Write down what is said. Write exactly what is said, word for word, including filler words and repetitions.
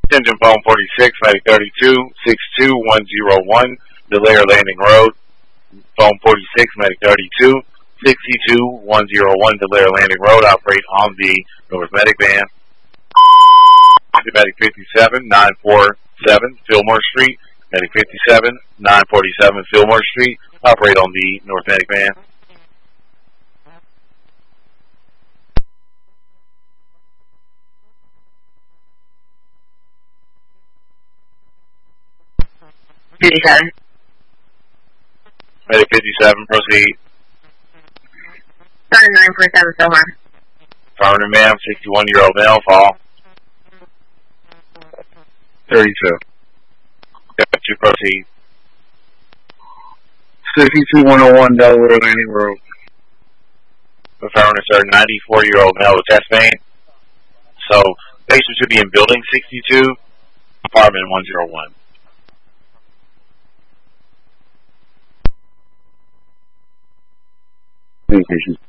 Attention phone forty-six, medic thirty-two, six two one zero one, Delaire Landing Road. Phone forty-six, medic thirty-two, six two one zero one, Delaire Landing Road. Operate on the North Medic van. Medic fifty-seven, nine forty-seven, Fillmore Street. Medic fifty-seven, nine forty-seven, Fillmore Street. Operate on the North Medic van. fifty-seven. Medic fifty-seven, proceed. Sorry, nine forty-seven, Fillmore. Affirmative, ma'am. sixty-one-year-old male, fall. thirty-two. Got you, proceed. sixty-two one oh one, Delaware Landing Road. Affirmative, sir. ninety-four-year-old male with chest pain. So, patient should be in building sixty-two, apartment one oh one. Communications.